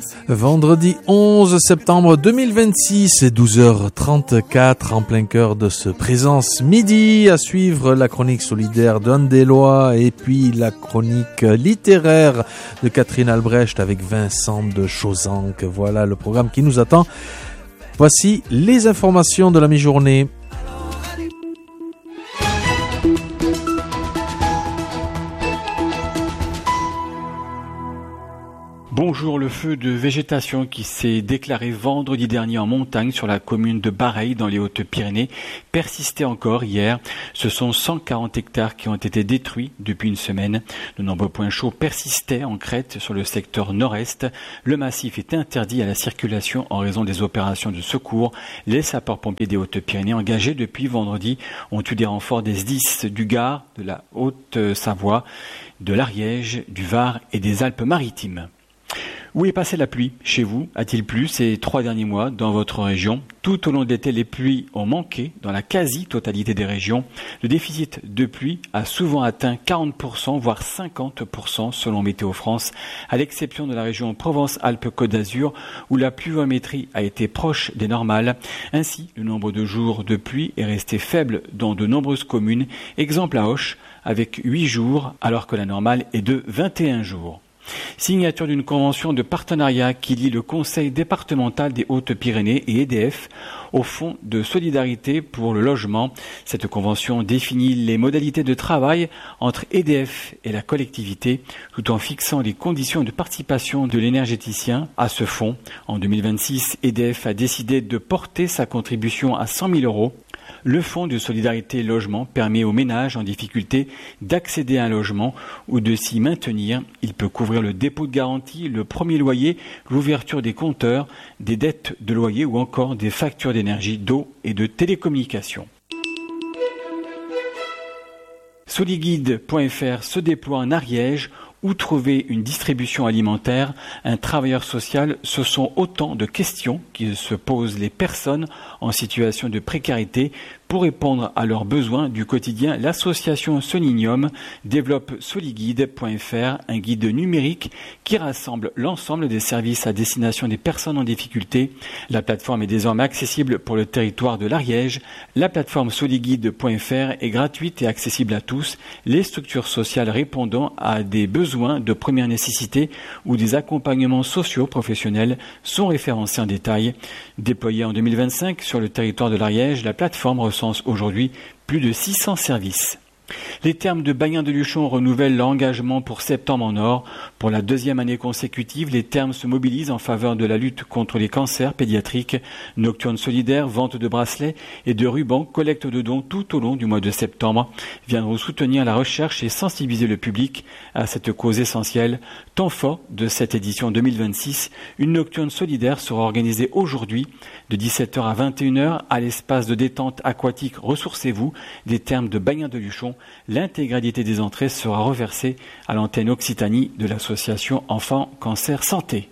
Vendredi 11 septembre 2026, 12h34, en plein cœur de ce Présence Midi, à suivre la chronique solidaire d'Anne Deslois et puis la chronique littéraire de Catherine Albrecht avec Vincent de Chauzanque. Voilà le programme qui nous attend. Voici les informations de la mi-journée. Bonjour, le feu de végétation qui s'est déclaré vendredi dernier en montagne sur la commune de Bareilles dans les Hautes-Pyrénées persistait encore hier. Ce sont 140 hectares qui ont été détruits depuis une semaine. De nombreux points chauds persistaient en crête sur le secteur nord-est. Le massif est interdit à la circulation en raison des opérations de secours. Les sapeurs-pompiers des Hautes-Pyrénées engagés depuis vendredi ont eu des renforts des SDIS du Gard, de la Haute-Savoie, de l'Ariège, du Var et des Alpes-Maritimes. Où est passée la pluie chez vous? A-t-il plu ces 3 derniers mois dans votre région? Tout au long de l'été, les pluies ont manqué dans la quasi-totalité des régions. Le déficit de pluie a souvent atteint 40%, voire 50% selon Météo France, à l'exception de la région Provence-Alpes-Côte d'Azur, où la pluviométrie a été proche des normales. Ainsi, le nombre de jours de pluie est resté faible dans de nombreuses communes, exemple à Auch, avec 8 jours, alors que la normale est de 21 jours. Signature d'une convention de partenariat qui lie le Conseil départemental des Hautes-Pyrénées et EDF au Fonds de solidarité pour le logement. Cette convention définit les modalités de travail entre EDF et la collectivité, tout en fixant les conditions de participation de l'énergéticien à ce fonds. En 2026, EDF a décidé de porter sa contribution à 100 000 €. Le Fonds de solidarité logement permet aux ménages en difficulté d'accéder à un logement ou de s'y maintenir. Il peut couvrir le dépôt de garantie, le premier loyer, l'ouverture des compteurs, des dettes de loyer ou encore des factures d'énergie, d'eau et de télécommunications. Soliguide.fr se déploie en Ariège. Où trouver une distribution alimentaire, un travailleur social, ce sont autant de questions qui se posent les personnes en situation de précarité. Pour répondre à leurs besoins du quotidien, l'association Solinium développe Soliguide.fr, un guide numérique qui rassemble l'ensemble des services à destination des personnes en difficulté. La plateforme est désormais accessible pour le territoire de l'Ariège. La plateforme Soliguide.fr est gratuite et accessible à tous. Les structures sociales répondant à des besoins de première nécessité ou des accompagnements sociaux professionnels sont référencés en détail. Déployée en 2025 sur le territoire de l'Ariège, la plateforme recense aujourd'hui plus de 600 services. Les Thermes de Bagnin-de-Luchon renouvellent l'engagement pour septembre en or. Pour la 2e année consécutive, les Thermes se mobilisent en faveur de la lutte contre les cancers pédiatriques. Nocturne solidaire, vente de bracelets et de rubans, collecte de dons tout au long du mois de septembre viendront soutenir la recherche et sensibiliser le public à cette cause essentielle. Temps fort de cette édition 2026, une nocturne solidaire sera organisée aujourd'hui de 17h à 21h à l'espace de détente aquatique Ressourcez-vous des Thermes de Bagnin-de-Luchon. L'intégralité des entrées sera reversée à l'antenne Occitanie de l'association Enfants Cancer Santé.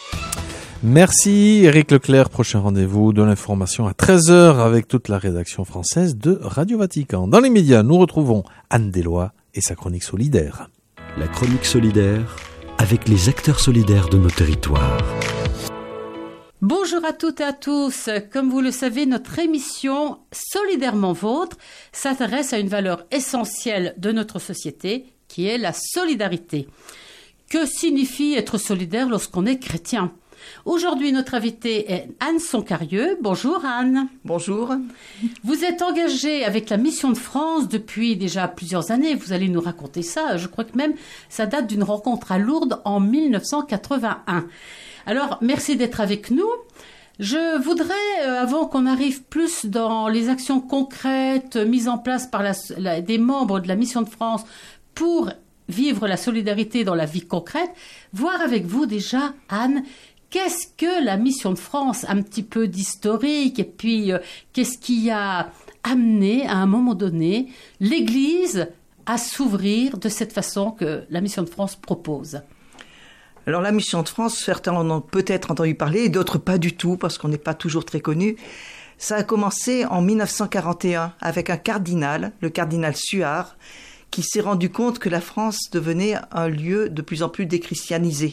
Merci Éric Leclerc. Prochain rendez-vous de l'information à 13h avec toute la rédaction française de Radio Vatican. Dans les médias, nous retrouvons Anne Deslois et sa chronique solidaire. La chronique solidaire avec les acteurs solidaires de nos territoires. Bonjour à toutes et à tous. Comme vous le savez, notre émission Solidairement Vôtre s'intéresse à une valeur essentielle de notre société qui est la solidarité. Que signifie être solidaire lorsqu'on est chrétien ? Aujourd'hui, notre invitée est Anne Soncarieux. Bonjour Anne. Bonjour. Vous êtes engagée avec la Mission de France depuis déjà plusieurs années. Vous allez nous raconter ça. Je crois que même ça date d'une rencontre à Lourdes en 1981. Alors, merci d'être avec nous. Je voudrais, avant qu'on arrive plus dans les actions concrètes mises en place par des membres de la Mission de France pour vivre la solidarité dans la vie concrète, voir avec vous déjà, Anne, qu'est-ce que la Mission de France, un petit peu d'historique, et puis qu'est-ce qui a amené à un moment donné l'Église à s'ouvrir de cette façon que la Mission de France propose ? Alors la Mission de France, certains en ont peut-être entendu parler, et d'autres pas du tout, parce qu'on n'est pas toujours très connu. Ça a commencé en 1941 avec un cardinal, le cardinal Suard, qui s'est rendu compte que la France devenait un lieu de plus en plus déchristianisé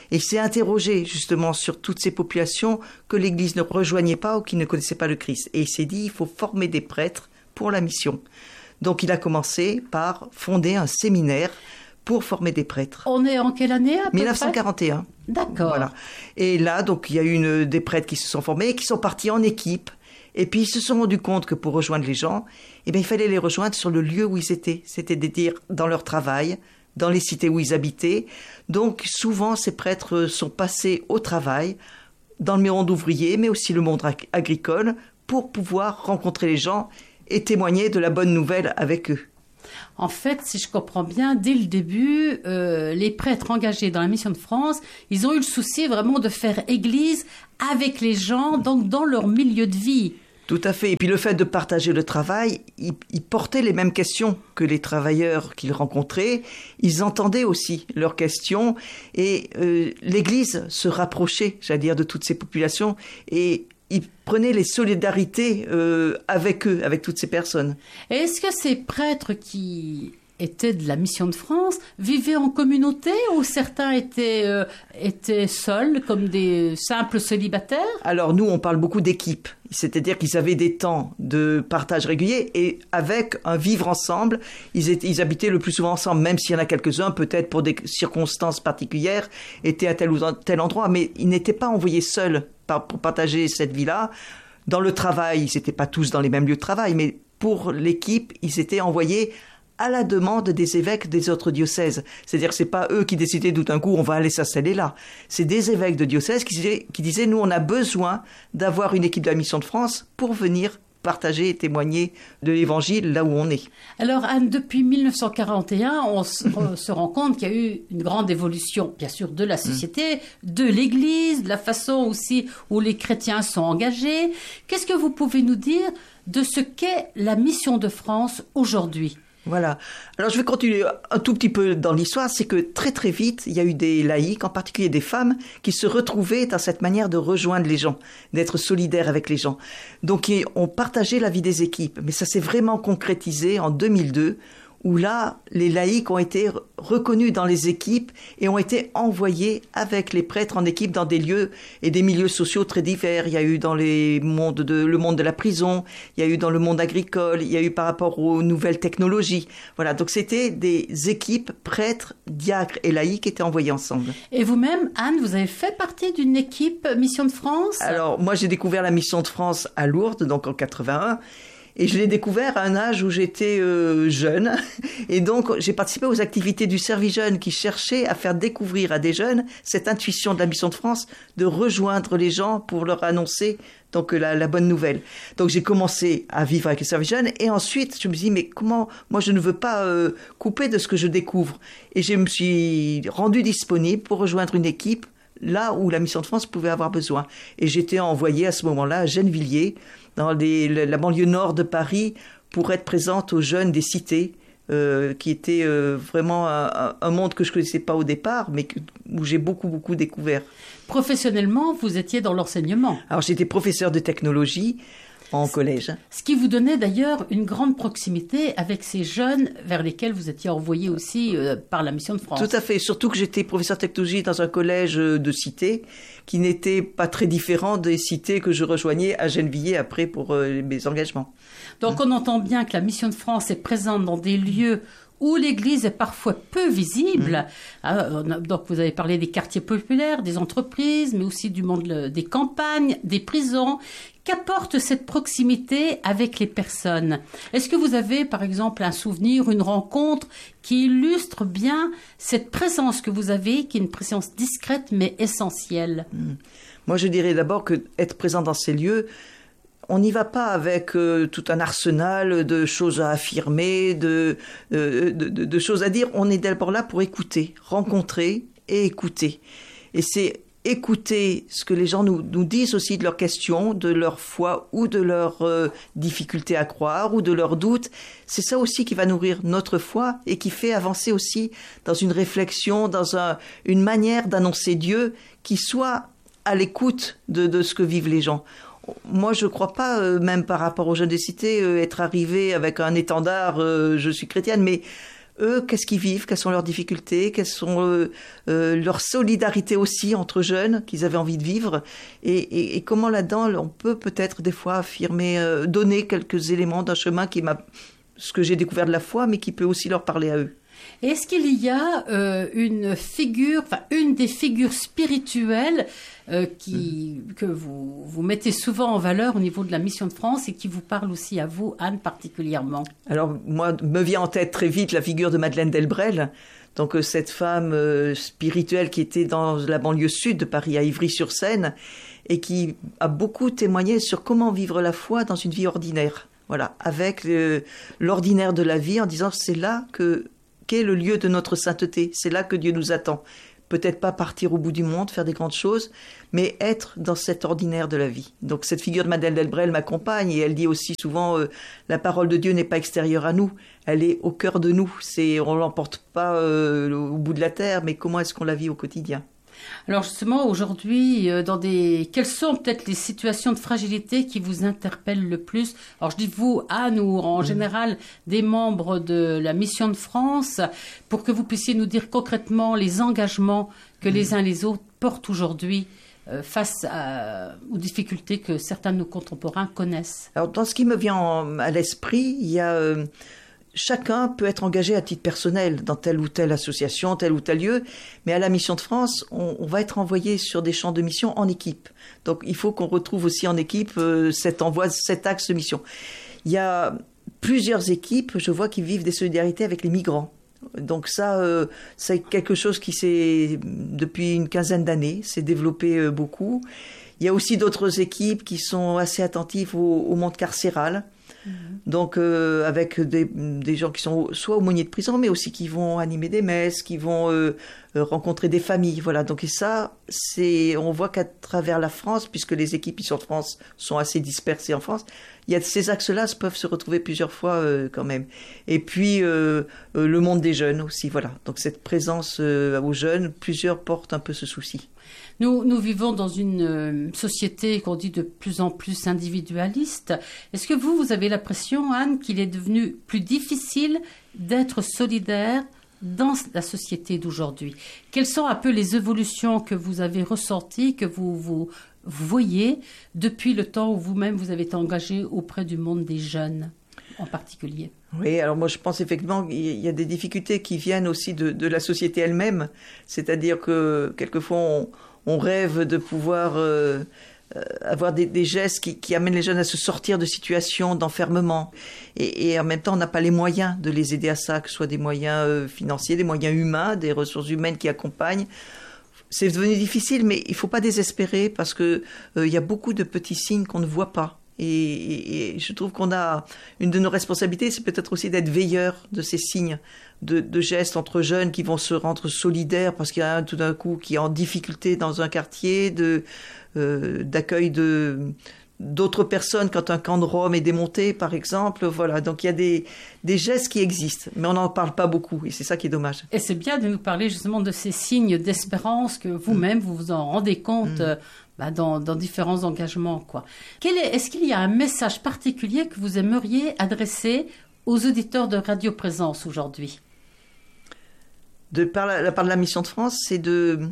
Et il s'est interrogé justement sur toutes ces populations que l'Église ne rejoignait pas ou qui ne connaissaient pas le Christ. Et il s'est dit, il faut former des prêtres pour la mission. Donc il a commencé par fonder un séminaire pour former des prêtres. On est en quelle année à peu 1941. près ? D'accord. Voilà. Et là, donc, il y a eu des prêtres qui se sont formés, qui sont partis en équipe. Et puis, ils se sont rendus compte que pour rejoindre les gens, eh bien, il fallait les rejoindre sur le lieu où ils étaient. C'est-à-dire dans leur travail, dans les cités où ils habitaient. Donc, souvent, ces prêtres sont passés au travail, dans le monde ouvrier, mais aussi le monde agricole, pour pouvoir rencontrer les gens et témoigner de la bonne nouvelle avec eux. En fait, si je comprends bien, dès le début, les prêtres engagés dans la Mission de France, ils ont eu le souci vraiment de faire église avec les gens, donc dans leur milieu de vie. Tout à fait. Et puis le fait de partager le travail, ils portaient les mêmes questions que les travailleurs qu'ils rencontraient. Ils entendaient aussi leurs questions et l'Église se rapprochait, j'allais dire, de toutes ces populations et ils prenaient les solidarités avec eux, avec toutes ces personnes. Et est-ce que ces prêtres qui étaient de la Mission de France vivaient en communauté ou certains étaient seuls, comme des simples célibataires ? Alors nous, on parle beaucoup d'équipe. C'est-à-dire qu'ils avaient des temps de partage régulier et avec un vivre ensemble, ils habitaient le plus souvent ensemble, même s'il y en a quelques-uns, peut-être pour des circonstances particulières, étaient à tel ou tel endroit, mais ils n'étaient pas envoyés seuls pour partager cette vie-là. Dans le travail, ils n'étaient pas tous dans les mêmes lieux de travail, mais pour l'équipe, ils étaient envoyés à la demande des évêques des autres diocèses. C'est-à-dire que c'est pas eux qui décidaient tout d'un coup on va aller s'installer là. C'est des évêques de diocèses qui disaient nous on a besoin d'avoir une équipe de la Mission de France pour venir partager et témoigner de l'Évangile là où on est. Alors Anne, depuis 1941, on se rend compte qu'il y a eu une grande évolution, bien sûr, de la société, de l'Église, de la façon aussi où les chrétiens sont engagés. Qu'est-ce que vous pouvez nous dire de ce qu'est la Mission de France aujourd'hui ? Voilà. Alors je vais continuer un tout petit peu dans l'histoire. C'est que très très vite, il y a eu des laïcs, en particulier des femmes, qui se retrouvaient dans cette manière de rejoindre les gens, d'être solidaires avec les gens. Donc on partageait la vie des équipes. Mais ça s'est vraiment concrétisé en 2002, où là, les laïcs ont été reconnus dans les équipes et ont été envoyés avec les prêtres en équipe dans des lieux et des milieux sociaux très divers. Il y a eu dans le monde de la prison, il y a eu dans le monde agricole, il y a eu par rapport aux nouvelles technologies. Voilà, donc c'était des équipes prêtres, diacres et laïcs qui étaient envoyés ensemble. Et vous-même, Anne, vous avez fait partie d'une équipe Mission de France ? Alors, moi j'ai découvert la Mission de France à Lourdes, donc en 81. Et je l'ai découvert à un âge où j'étais jeune. Et donc, j'ai participé aux activités du Service Jeune qui cherchait à faire découvrir à des jeunes cette intuition de la Mission de France de rejoindre les gens pour leur annoncer donc la bonne nouvelle. Donc, j'ai commencé à vivre avec le Service Jeune. Et ensuite, je me suis dit, mais comment... Moi, je ne veux pas couper de ce que je découvre. Et je me suis rendue disponible pour rejoindre une équipe là où la Mission de France pouvait avoir besoin. Et j'étais envoyée à ce moment-là à Gennevilliers, dans la banlieue nord de Paris, pour être présente aux jeunes des cités, qui était vraiment un monde que je ne connaissais pas au départ, mais où j'ai beaucoup découvert. Professionnellement, vous étiez dans l'enseignement. Alors j'étais professeur de technologie en collège. Ce qui vous donnait d'ailleurs une grande proximité avec ces jeunes vers lesquels vous étiez envoyé aussi par la Mission de France. Tout à fait, surtout que j'étais professeur de technologie dans un collège de cité qui n'était pas très différent des cités que je rejoignais à Gennevilliers après pour mes engagements. Donc on entend bien que la Mission de France est présente dans des lieux où l'Église est parfois peu visible. Donc vous avez parlé des quartiers populaires, des entreprises, mais aussi du monde des campagnes, des prisons. Qu'apporte cette proximité avec les personnes ? Est-ce que vous avez, par exemple, un souvenir, une rencontre qui illustre bien cette présence que vous avez, qui est une présence discrète mais essentielle ? Moi, je dirais d'abord que être présent dans ces lieux, on n'y va pas avec tout un arsenal de choses à affirmer, de choses à dire. On est d'abord là pour écouter, rencontrer et écouter. Et c'est écouter ce que les gens nous disent aussi de leurs questions, de leur foi ou de leurs difficultés à croire ou de leurs doutes. C'est ça aussi qui va nourrir notre foi et qui fait avancer aussi dans une réflexion, dans une manière d'annoncer Dieu qui soit à l'écoute de ce que vivent les gens. Moi, je ne crois pas, même par rapport aux jeunes des cités, être arrivé avec un étendard, je suis chrétienne, mais eux, qu'est-ce qu'ils vivent, quelles sont leurs difficultés, quelles sont leur solidarité aussi entre jeunes qu'ils avaient envie de vivre, et comment là-dedans on peut peut-être des fois affirmer, donner quelques éléments d'un chemin ce que j'ai découvert de la foi, mais qui peut aussi leur parler à eux. Est-ce qu'il y a une des figures spirituelles que vous mettez souvent en valeur au niveau de la Mission de France et qui vous parle aussi à vous, Anne, particulièrement? Alors, moi, me vient en tête très vite la figure de Madeleine Delbrel, donc cette femme spirituelle qui était dans la banlieue sud de Paris, à Ivry-sur-Seine, et qui a beaucoup témoigné sur comment vivre la foi dans une vie ordinaire. Voilà, avec l'ordinaire de la vie, en disant c'est là qu'est le lieu de notre sainteté, c'est là que Dieu nous attend. Peut-être pas partir au bout du monde, faire des grandes choses, mais être dans cet ordinaire de la vie. Donc cette figure de Madeleine Delbrel m'accompagne, et elle dit aussi souvent la parole de Dieu n'est pas extérieure à nous, elle est au cœur de nous. On l'emporte pas au bout de la terre, mais comment est-ce qu'on la vit au quotidien? Alors justement, aujourd'hui, quelles sont peut-être les situations de fragilité qui vous interpellent le plus? Alors je dis vous, Anne, ou en général des membres de la Mission de France, pour que vous puissiez nous dire concrètement les engagements que les uns les autres portent aujourd'hui face aux difficultés que certains de nos contemporains connaissent. Alors dans ce qui me vient à l'esprit, il y a... Chacun peut être engagé à titre personnel dans telle ou telle association, tel ou tel lieu, mais à la Mission de France, on va être envoyé sur des champs de mission en équipe. Donc il faut qu'on retrouve aussi en équipe cet axe de mission. Il y a plusieurs équipes, je vois, qui vivent des solidarités avec les migrants. Donc ça, c'est quelque chose qui depuis une quinzaine d'années, s'est développé beaucoup. Il y a aussi d'autres équipes qui sont assez attentives au monde carcéral. Donc avec des gens qui sont soit aumôniers de prison, mais aussi qui vont animer des messes, qui vont rencontrer des familles, voilà. Donc et ça, on voit qu'à travers la France, puisque les équipes Mission de France sont assez dispersées en France, il y a ces axes-là peuvent se retrouver plusieurs fois quand même. Et puis le monde des jeunes aussi, voilà. Donc cette présence aux jeunes, plusieurs portent un peu ce souci. Nous vivons dans une société qu'on dit de plus en plus individualiste. Est-ce que vous avez l'impression, Anne, qu'il est devenu plus difficile d'être solidaire dans la société d'aujourd'hui? Quelles sont un peu les évolutions que vous avez ressenties, que vous voyez depuis le temps où vous-même vous avez été engagé auprès du monde des jeunes en particulier? Oui, alors moi je pense effectivement qu'il y a des difficultés qui viennent aussi de la société elle-même. C'est-à-dire que quelquefois on rêve de pouvoir avoir des gestes qui amènent les jeunes à se sortir de situations d'enfermement. Et en même temps, on n'a pas les moyens de les aider à ça, que ce soit des moyens financiers, des moyens humains, des ressources humaines qui accompagnent. C'est devenu difficile, mais il ne faut pas désespérer parce que il y a beaucoup de petits signes qu'on ne voit pas. Et je trouve qu'on a une de nos responsabilités, c'est peut-être aussi d'être veilleur de ces signes de gestes entre jeunes qui vont se rendre solidaires parce qu'il y a un tout d'un coup qui est en difficulté dans un quartier, d'accueil d'autres personnes quand un camp de Rome est démonté, par exemple. Voilà, donc il y a des gestes qui existent, mais on n'en parle pas beaucoup, et c'est ça qui est dommage. Et c'est bien de nous parler justement de ces signes d'espérance que vous-même, vous vous en rendez compte dans différents engagements, quoi. Est-ce qu'il y a un message particulier que vous aimeriez adresser aux auditeurs de Radio Présence aujourd'hui? Par la Mission de France, c'est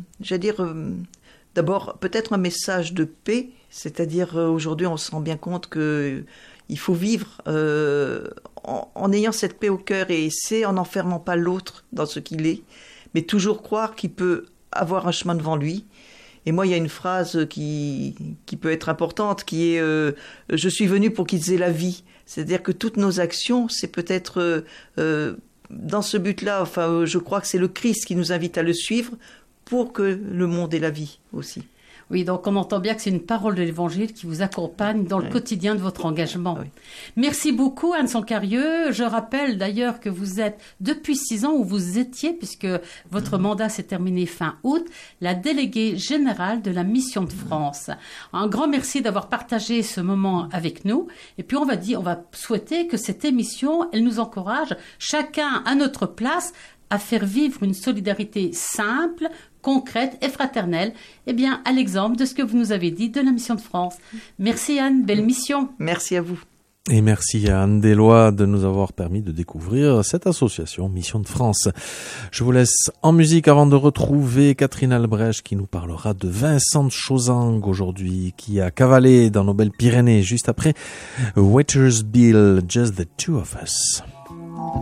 d'abord peut-être un message de paix, c'est-à-dire aujourd'hui on se rend bien compte qu'il faut vivre en ayant cette paix au cœur, et c'est en n'enfermant pas l'autre dans ce qu'il est, mais toujours croire qu'il peut avoir un chemin devant lui. Et moi, il y a une phrase qui peut être importante, qui est « Je suis venu pour qu'ils aient la vie ». C'est-à-dire que toutes nos actions, c'est peut-être dans ce but-là, enfin, je crois que c'est le Christ qui nous invite à le suivre pour que le monde ait la vie aussi. Oui, donc on entend bien que c'est une parole de l'Évangile qui vous accompagne dans le quotidien de votre engagement. Oui. Merci beaucoup, Anne Sancarieux. Je rappelle d'ailleurs que vous êtes, depuis 6 ans, où vous étiez, puisque votre mandat s'est terminé fin août, la déléguée générale de la Mission de France. Un grand merci d'avoir partagé ce moment avec nous. Et puis on va souhaiter que cette émission, elle nous encourage, chacun à notre place, à faire vivre une solidarité simple, concrète et fraternelle, à l'exemple de ce que vous nous avez dit de la Mission de France. Merci Anne, belle mission. Merci à vous. Et merci à Anne Deslois de nous avoir permis de découvrir cette association Mission de France. Je vous laisse en musique avant de retrouver Catherine Albrecht qui nous parlera de Vincent de Chauzang aujourd'hui, qui a cavalé dans nos belles Pyrénées juste après Waiters Bill, Just the Two of Us.